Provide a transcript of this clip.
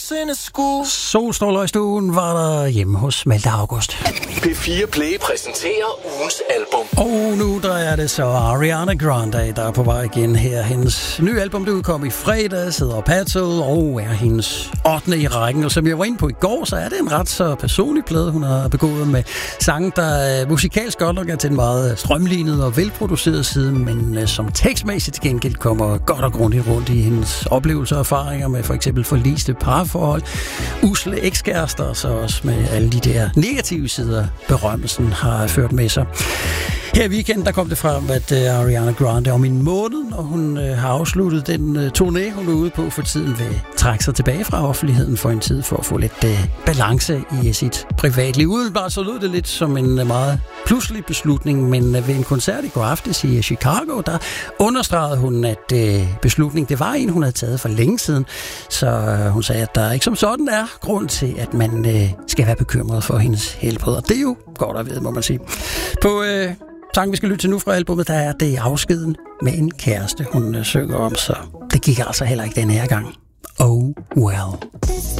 Solstråler i stuen var der hjemme hos Malte August. P4 Play præsenterer ugens album. Og nu der er det så Ariana Grande, der er på vej igen her. Hendes nye album, det udkom i fredags, hedder Paddle, og er hendes 8. i rækken. Og som jeg var inde på i går, så er det en ret så personlig plade, hun har begået med sange, der musikalsk godt nok er til en meget strømlignet og velproduceret side, men som tekstmæssigt til gengæld kommer godt og grundigt rundt i hendes oplevelser og erfaringer med for eksempel forliste parforhold, usle ekskærester, og så også med alle de der negative sider, berømmelsen har ført med sig. Her i weekenden, der kom det frem, at Ariana Grande om en måned, når hun har afsluttet den turné, hun er ude på for tiden, vil trække sig tilbage fra offentligheden for en tid, for at få lidt balance i sit privatliv. Udenbart så lød det lidt som en meget pludselig beslutning, men ved en koncert i går aftes i Chicago, der understregede hun, at beslutningen, det var en, hun havde taget for længe siden. Så hun sagde, at der ikke som sådan er grund til, at man skal være bekymret for hendes helbred. Og det er jo godt at vide, må man sige. På sangen, vi skal lytte til nu fra albumet, der er det afskeden med en kæreste, hun synger om, så det gik altså heller ikke den her gang. Oh well.